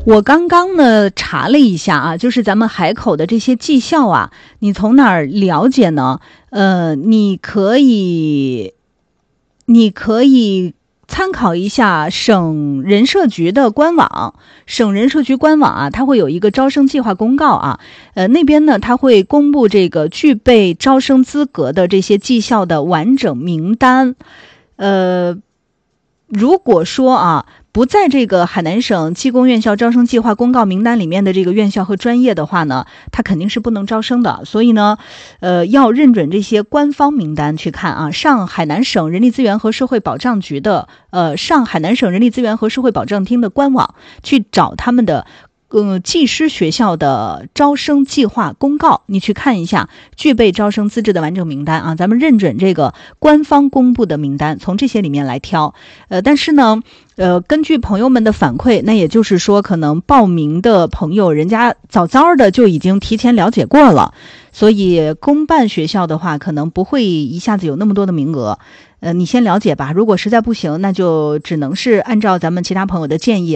我刚刚呢查了一下啊，就是咱们海口的这些绩效啊，你从哪儿了解呢？你可以参考一下省人社局的官网，省人社局官网啊，它会有一个招生计划公告啊，那边呢，它会公布这个具备招生资格的这些技校的完整名单。如果说啊，不在这个海南省技工院校招生计划公告名单里面的这个院校和专业的话呢，它肯定是不能招生的。所以呢，要认准这些官方名单去看啊。上海南省人力资源和社会保障局的上海南省人力资源和社会保障厅的官网去找他们的技师学校的招生计划公告，你去看一下具备招生资质的完整名单啊，咱们认准这个官方公布的名单，从这些里面来挑。但是呢，根据朋友们的反馈，那也就是说可能报名的朋友人家早早的就已经提前了解过了，所以公办学校的话可能不会一下子有那么多的名额。你先了解吧，如果实在不行，那就只能是按照咱们其他朋友的建议